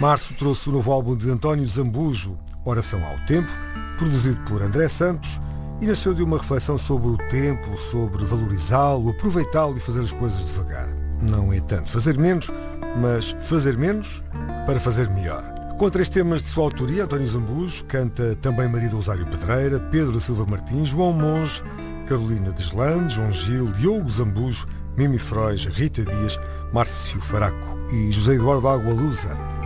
Março trouxe o novo álbum de António Zambujo, Oração ao Tempo, produzido por André Santos, e nasceu de uma reflexão sobre o tempo, sobre valorizá-lo, aproveitá-lo e fazer as coisas devagar. Não é tanto fazer menos, mas fazer menos para fazer melhor. Com 3 temas de sua autoria, António Zambujo canta também Maria do Rosário Pedreira, Pedro da Silva Martins, João Monge, Carolina Deslandes, João Gil, Diogo Zambujo, Mimi Frois, Rita Dias, Márcio Faraco e José Eduardo Agualusa.